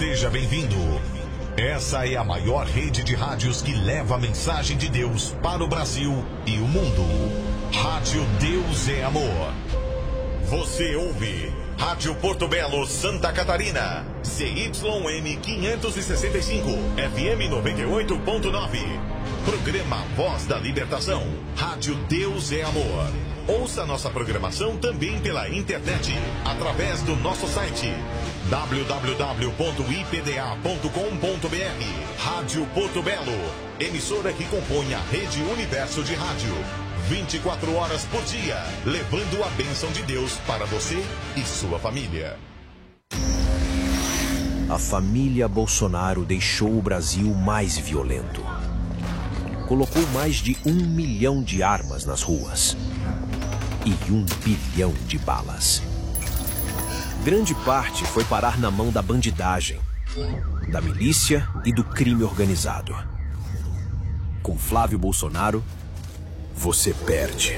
Seja bem-vindo. Essa é a maior rede de rádios que leva a mensagem de Deus para o Brasil e o mundo. Rádio Deus é Amor. Você ouve Rádio Porto Belo, Santa Catarina. CYM 565, FM 98.9. Programa Voz da Libertação. Rádio Deus é Amor. Ouça nossa programação também pela internet, através do nosso site www.ipda.com.br. Rádio Porto Belo, emissora que compõe a Rede Universo de Rádio. 24 horas por dia, levando a bênção de Deus para você e sua família. A família Bolsonaro deixou o Brasil mais violento. Colocou mais de 1 milhão de armas nas ruas e 1 bilhão de balas. Grande parte foi parar na mão da bandidagem, da milícia e do crime organizado. Com Flávio Bolsonaro, você perde.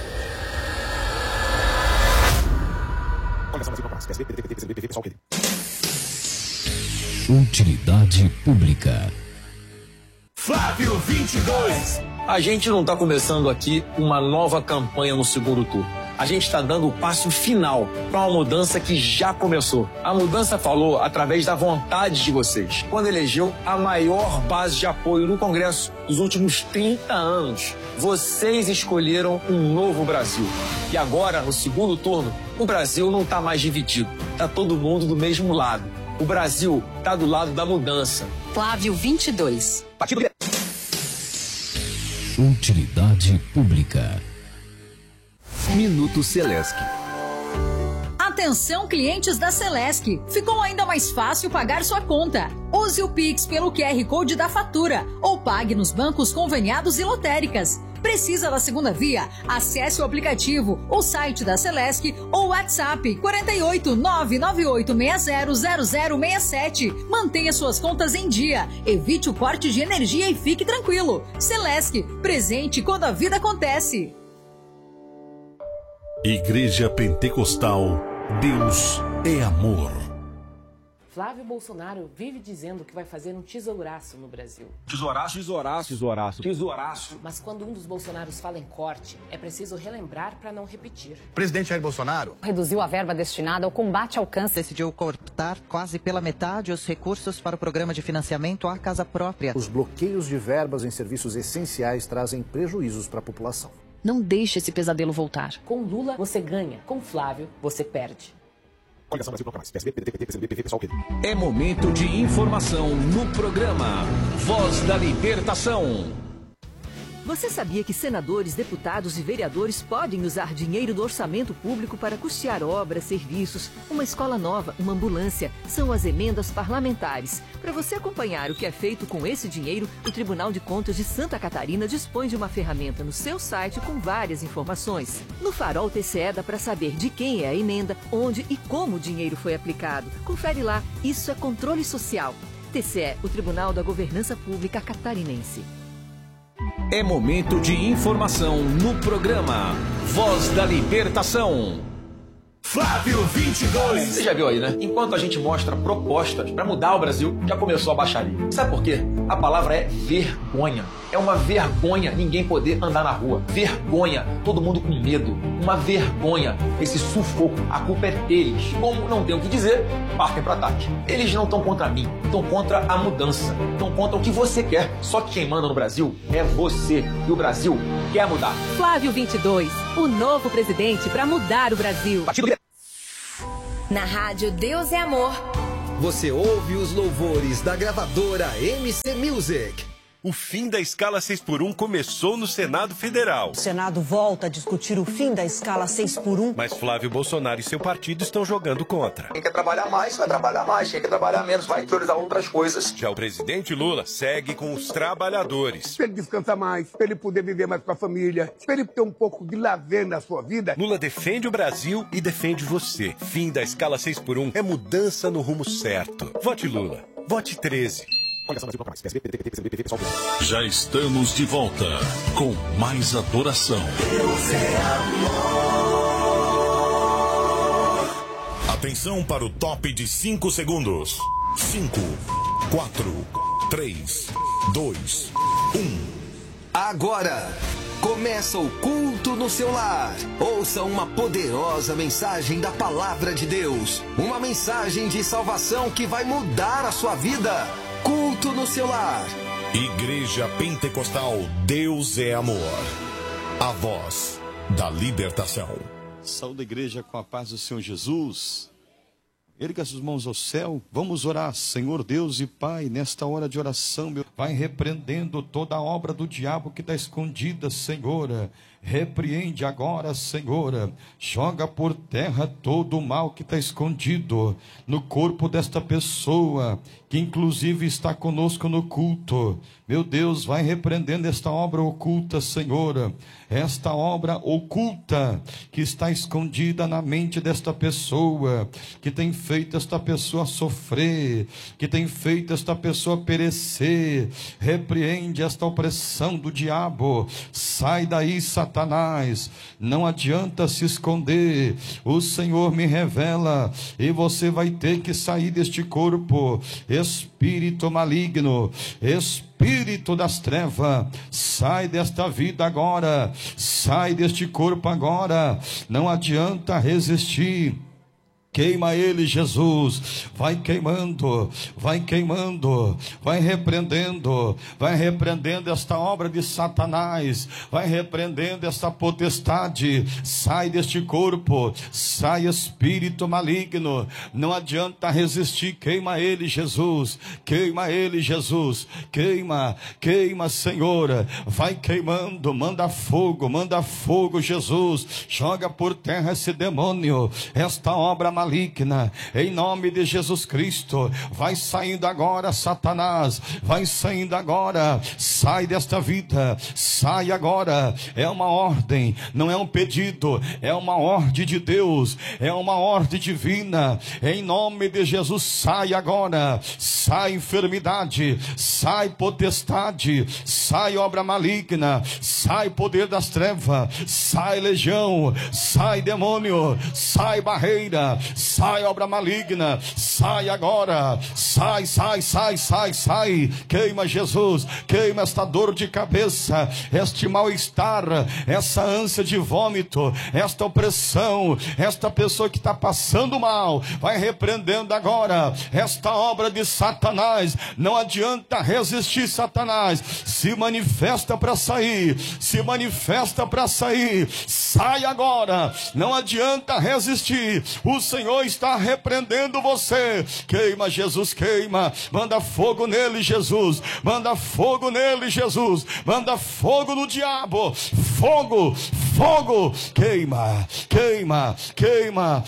Utilidade pública. Flávio 22. A gente não está começando aqui uma nova campanha no segundo turno. A gente está dando o passo final para uma mudança que já começou. A mudança falou através da vontade de vocês, quando elegeu a maior base de apoio no Congresso dos últimos 30 anos. Vocês escolheram um novo Brasil. E agora, no segundo turno, o Brasil não está mais dividido. Está todo mundo do mesmo lado. O Brasil está do lado da mudança. Flávio 22. Partido... Utilidade pública. Minuto Celesc. Atenção, clientes da Celesc. Ficou ainda mais fácil pagar sua conta. Use o Pix pelo QR Code da fatura ou pague nos bancos conveniados e lotéricas. Precisa da segunda via? Acesse o aplicativo, o site da Celesc ou o WhatsApp 48 998600067. Mantenha suas contas em dia, evite o corte de energia e fique tranquilo. Celesc, presente quando a vida acontece. Igreja Pentecostal, Deus é Amor. Flávio Bolsonaro vive dizendo que vai fazer um tesouraço no Brasil. Tesouraço, tesouraço, tesouraço, tesouraço. Mas quando um dos Bolsonaros fala em corte, é preciso relembrar para não repetir. O presidente Jair Bolsonaro reduziu a verba destinada ao combate ao câncer. Decidiu cortar quase pela metade os recursos para o programa de financiamento à casa própria. Os bloqueios de verbas em serviços essenciais trazem prejuízos para a população. Não deixe esse pesadelo voltar. Com Lula, você ganha. Com Flávio, você perde. É momento de informação no programa Voz da Libertação. Você sabia que senadores, deputados e vereadores podem usar dinheiro do orçamento público para custear obras, serviços, uma escola nova, uma ambulância? São as emendas parlamentares. Para você acompanhar o que é feito com esse dinheiro, o Tribunal de Contas de Santa Catarina dispõe de uma ferramenta no seu site com várias informações. No Farol TCE dá para saber de quem é a emenda, onde e como o dinheiro foi aplicado. Confere lá, isso é controle social. TCE, o Tribunal da Governança Pública Catarinense. É momento de informação no programa Voz da Libertação. Flávio 22. Você já viu aí, né? Enquanto a gente mostra propostas para mudar o Brasil, já começou a baixaria. Sabe por quê? A palavra é vergonha. É uma vergonha ninguém poder andar na rua. Vergonha, todo mundo com medo. Uma vergonha, esse sufoco. A culpa é deles. Como não tem o que dizer, partem para ataque. Eles não estão contra mim, estão contra a mudança. Estão contra o que você quer. Só que quem manda no Brasil é você. E o Brasil quer mudar. Flávio 22, o novo presidente para mudar o Brasil. Na rádio Deus é Amor. Você ouve os louvores da gravadora MC Music. O fim da escala 6x1 começou no Senado Federal. O Senado volta a discutir o fim da escala 6x1. Mas Flávio Bolsonaro e seu partido estão jogando contra. Quem quer trabalhar mais, vai trabalhar mais. Quem quer trabalhar menos, vai priorizar outras coisas. Já o presidente Lula segue com os trabalhadores. Para ele descansar mais, para ele poder viver mais com a família, para ele ter um pouco de lazer na sua vida. Lula defende o Brasil e defende você. Fim da escala 6x1 é mudança no rumo certo. Vote Lula. Vote 13. Já estamos de volta com mais adoração. Deus é amor. Atenção para o top de 5 segundos. 5, 4, 3, 2, 1. Agora, começa o culto no seu lar. Ouça uma poderosa mensagem da Palavra de Deus. Uma mensagem de salvação que vai mudar a sua vida. Culto no seu lar. Igreja Pentecostal Deus é Amor. A voz da libertação. Saúde a igreja com a paz do Senhor Jesus. Erga as mãos ao céu, vamos orar. Senhor Deus e Pai, nesta hora de oração, vai repreendendo toda a obra do diabo que está escondida, Senhor. Repreende agora, Senhor. Joga por terra todo o mal que está escondido no corpo desta pessoa, que inclusive está conosco no culto. Meu Deus, vai repreendendo esta obra oculta, Senhor. Esta obra oculta que está escondida na mente desta pessoa, que tem feito esta pessoa sofrer, que tem feito esta pessoa perecer. Repreende esta opressão do diabo. Sai daí, Satanás. Não adianta se esconder. O Senhor me revela e você vai ter que sair deste corpo. Espírito maligno, espírito das trevas, sai desta vida agora, sai deste corpo agora. Não adianta resistir. Queima ele, Jesus. Vai queimando, vai queimando, vai repreendendo esta obra de Satanás, vai repreendendo esta potestade. Sai deste corpo, sai espírito maligno. Não adianta resistir. Queima ele, Jesus. Queima ele, Jesus. Queima, queima, Senhor. Vai queimando, manda fogo, Jesus. Joga por terra esse demônio, esta obra maligna, em nome de Jesus Cristo. Vai saindo agora, Satanás, vai saindo agora. Sai desta vida, sai agora. É uma ordem, não é um pedido, é uma ordem de Deus, é uma ordem divina. Em nome de Jesus, sai agora. Sai enfermidade, sai potestade, sai obra maligna, sai poder das trevas, sai legião, sai demônio, sai barreira, sai obra maligna, sai agora, sai. Queima, Jesus, queima esta dor de cabeça, este mal-estar, essa ânsia de vômito, esta opressão, esta pessoa que está passando mal. Vai repreendendo agora esta obra de Satanás. Não adianta resistir, Satanás. Se manifesta para sair, se manifesta para sair. Sai agora, não adianta resistir. O Senhor está repreendendo você. Queima, Jesus, queima. Manda fogo nele, Jesus. Manda fogo nele, Jesus. Manda fogo no diabo. Fogo, fogo. Queima, queima, queima.